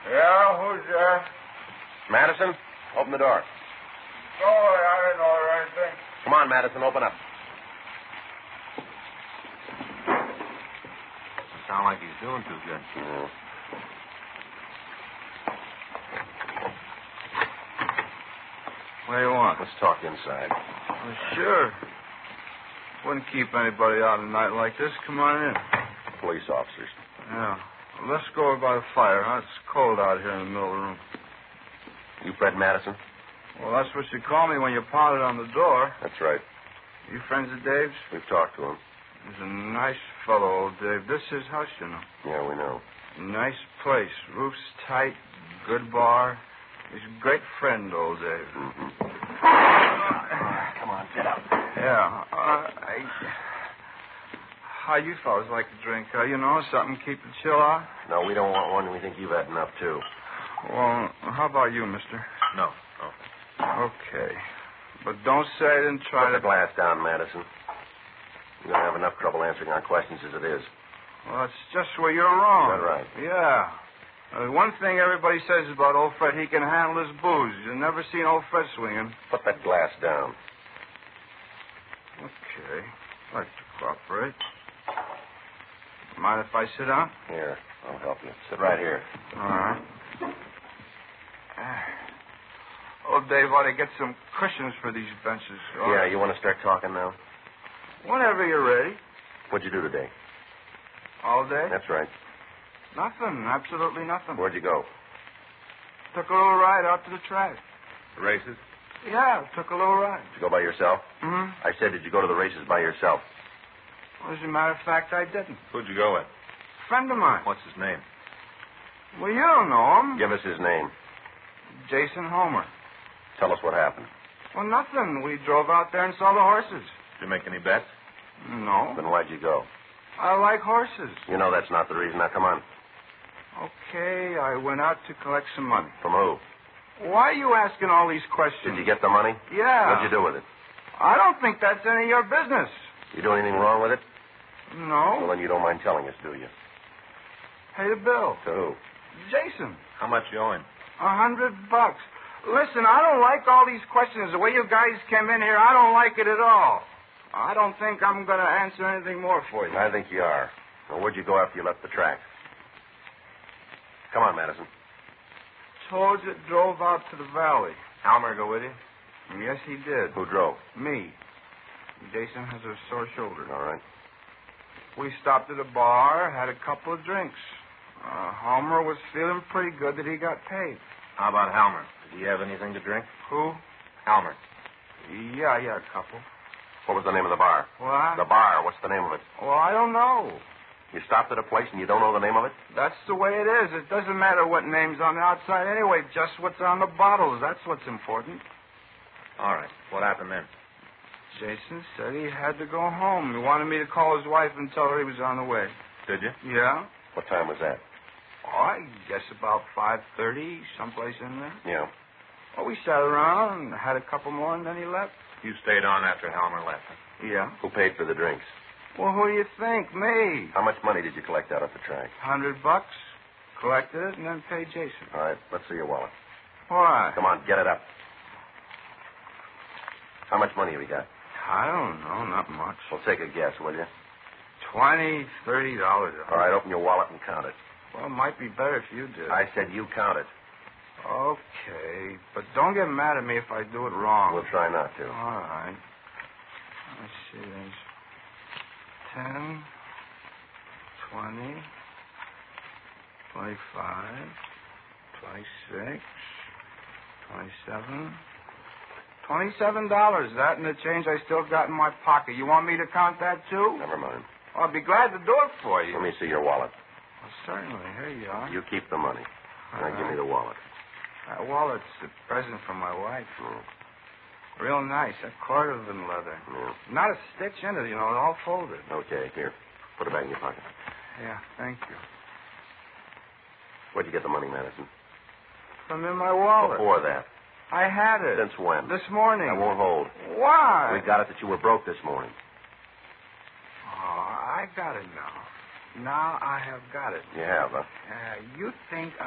Yeah, who's there? Madison, open the door. Sorry, I didn't order anything. Come on, Madison, open up. Doesn't sound like he's doing too good. Yeah. What do you want? Let's talk inside. Well, sure. Wouldn't keep anybody out at night like this. Come on in. Police officers. Yeah. Well, let's go over by the fire, huh? It's cold out here in the middle of the room. You Fred Madison? Well, that's what you call me when you pounded on the door. That's right. You friends of Dave's? We've talked to him. He's a nice fellow, old Dave. This is his house, you know. Yeah, we know. Nice place. Roof's tight. Good bar. He's a great friend, old Dave. Mm-hmm. Come on, get up. Yeah. How you fellas like to drink? You know, something to keep the chill out? No, we don't want one. We think you've had enough, too. Well, how about you, mister? No. Okay. But don't say I didn't try Put to... the glass down, Madison. You're going to have enough trouble answering our questions as it is. Well, that's just where you're wrong. Is that right? Yeah. One thing everybody says about old Fred, he can handle his booze. You've never seen old Fred swinging. Put that glass down. Okay. I'd like to cooperate. Mind if I sit down? Here, I'll help you. Sit right here. All right. Old Dave ought to get some cushions for these benches. Yeah, you want to start talking now? Whenever you're ready. What'd you do today? All day? That's right. Nothing. Absolutely nothing. Where'd you go? Took a little ride out to the track. The races? Yeah, took a little ride. Did you go by yourself? Mm-hmm. I said, did you go to the races by yourself? Well, as a matter of fact, I didn't. Who'd you go with? Friend of mine. What's his name? Well, you don't know him. Give us his name. Jason Homer. Tell us what happened. Well, nothing. We drove out there and saw the horses. Did you make any bets? No. Then why'd you go? I like horses. You know that's not the reason. Now, come on. Okay, I went out to collect some money. From who? Why are you asking all these questions? Did you get the money? Yeah. What'd you do with it? I don't think that's any of your business. You do anything wrong with it? No. Well, then you don't mind telling us, do you? Pay the bill. To who? Jason. How much you owe him? $100. Listen, I don't like all these questions. The way you guys came in here, I don't like it at all. I don't think I'm going to answer anything more for you. I think you are. Well, where'd you go after you left the track? Come on, Madison. Told you, drove out to the valley. Almer go with you? Yes, he did. Who drove? Me. Jason has a sore shoulder. All right. We stopped at a bar, had a couple of drinks. Homer was feeling pretty good that he got paid. How about Halmer? Did he have anything to drink? Who? Halmer. Yeah, a couple. What was the name of the bar? What? The bar. What's the name of it? Well, I don't know. You stopped at a place and you don't know the name of it? That's the way it is. It doesn't matter what name's on the outside anyway, just what's on the bottles. That's what's important. All right. What happened then? Jason said he had to go home. He wanted me to call his wife and tell her he was on the way. Did you? Yeah? What time was that? Oh, I guess about 5:30, someplace in there. Yeah. Well, we sat around and had a couple more, and then he left. You stayed on after Halmer left. Yeah. Who paid for the drinks? Well, who do you think? Me. How much money did you collect out of the track? $100. Collected it and then paid Jason. All right. Let's see your wallet. Why? Come on, get it up. How much money have you got? I don't know, not much. Well, take a guess, will you? $20, $30. All right, open your wallet and count it. Well, it might be better if you did. I said you count it. Okay, but don't get mad at me if I do it wrong. We'll try not to. All right. Let's see. There's 10, 20, 25, 26, 27. $27. That and the change I still got in my pocket. You want me to count that, too? Never mind. Well, I'll be glad to do it for you. Let me see your wallet. Well, certainly. Here you are. You keep the money. Now give me the wallet. That wallet's a present from my wife. Mm. Real nice. A quarter of in leather. Yeah. Not a stitch in it, you know. It's all folded. Okay, here. Put it back in your pocket. Yeah, thank you. Where'd you get the money, Madison? From in my wallet. Before that. I had it. Since when? This morning. I won't hold. Why? We got it that you were broke this morning. Oh, I got it now. Now I have got it. You have, huh? You think